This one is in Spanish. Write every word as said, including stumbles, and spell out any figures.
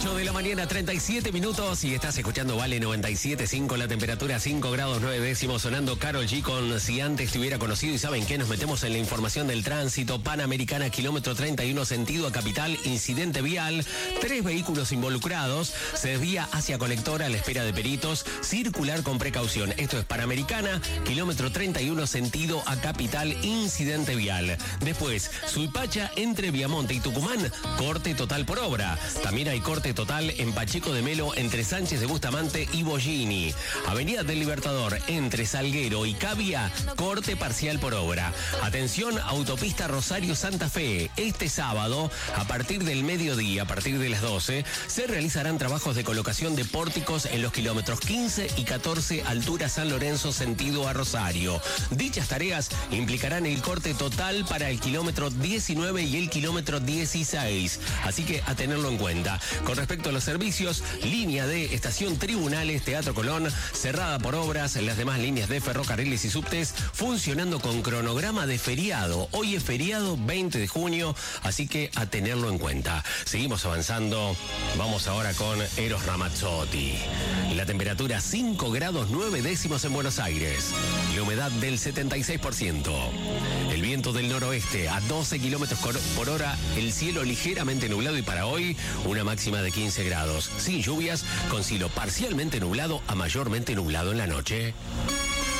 ocho de la mañana, treinta y siete minutos, y estás escuchando Vale noventa y siete punto cinco, la temperatura cinco grados nueve décimos, sonando Karol G con Si Antes Te Hubiera Conocido. Y ¿saben qué? Nos metemos en la información del tránsito. Panamericana, kilómetro treinta y uno, sentido a Capital, incidente vial, tres vehículos involucrados, se desvía hacia Colectora a la espera de peritos, circular con precaución. Esto es Panamericana, kilómetro treinta y uno, sentido a Capital, incidente vial. Después, Suipacha entre Viamonte y Tucumán, corte total por obra. También hay corte total en Pacheco de Melo entre Sánchez de Bustamante y Bollini. Avenida del Libertador entre Salguero y Cavia, corte parcial por obra. Atención, autopista Rosario Santa Fe. Este sábado, a partir del mediodía, a partir de las doce, se realizarán trabajos de colocación de pórticos en los kilómetros quince y catorce, altura San Lorenzo, sentido a Rosario. Dichas tareas implicarán el corte total para el kilómetro diecinueve y el kilómetro dieciséis. Así que a tenerlo en cuenta. Con respecto a los servicios, línea de Estación Tribunales, Teatro Colón, cerrada por obras. Las demás líneas de ferrocarriles y subtes funcionando con cronograma de feriado. Hoy es feriado veinte de junio, así que a tenerlo en cuenta. Seguimos avanzando. Vamos ahora con Eros Ramazzotti. La temperatura cinco grados nueve décimos en Buenos Aires. La humedad del setenta y seis por ciento. El viento del noroeste a doce kilómetros por hora. El cielo ligeramente nublado y para hoy una máxima de quince grados. Sin lluvias, con cielo parcialmente nublado a mayormente nublado en la noche.